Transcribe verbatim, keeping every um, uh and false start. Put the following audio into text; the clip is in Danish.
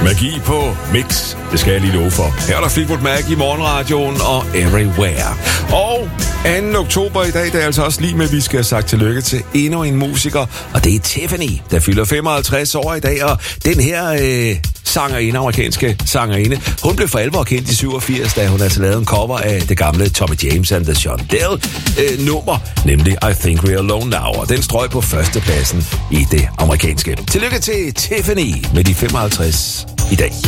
Magi på Mix. Det skal jeg lige love for. Her er der Fleetwood Mac i morgenradioen og Everywhere. Og anden oktober i dag, der er altså også lige med, at vi skal have sagt tillykke til endnu en musiker. Og det er Tiffany, der fylder femoghalvtreds år i dag. Og den her øh, sangerinde, amerikanske sangerinde, hun blev for alvor kendt i syvogfirs, da hun altså lavede en cover af det gamle Tommy James and the Shondells øh, nummer, nemlig I Think We're Alone Now. Og den strøg på førstepladsen i det amerikanske. Tillykke til Tiffany med de femoghalvtreds i dag.